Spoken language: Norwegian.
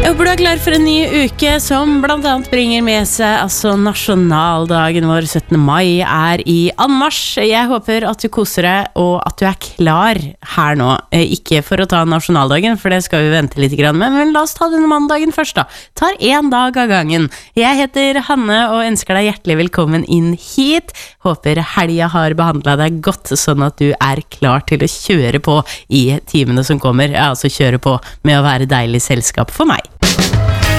Jeg håper du klar for en ny uke som blant annet bringer med seg nasjonaldagen vår 17. mai i anmarsj. Jeg håper at du koser deg og at du klar her nå. Ikke for å ta nasjonaldagen, for det skal vi vente litt grann med, men la oss ta denne mandagen først da. Tar en dag av gangen. Jeg heter Hanne og ønsker deg hjertelig velkommen inn hit. Håper helga har behandlet deg godt, sånn at du klar til å kjøre på i timene som kommer. Altså kjøre på med å være deilig selskap for meg.